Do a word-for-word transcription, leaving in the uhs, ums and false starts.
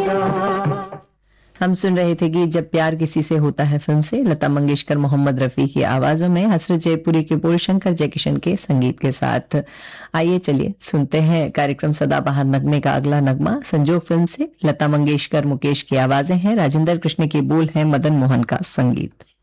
हम सुन रहे थे कि जब प्यार किसी से होता है फिल्म से लता मंगेशकर मोहम्मद रफी की आवाजों में हसरत जयपुरी के बोल शंकर जयकिशन के संगीत के साथ। आइए चलिए सुनते हैं कार्यक्रम सदाबहार नगमे का अगला नगमा। संजोग फिल्म से लता मंगेशकर मुकेश की आवाजें हैं, राजेंद्र कृष्ण के बोल हैं, मदन मोहन का संगीत।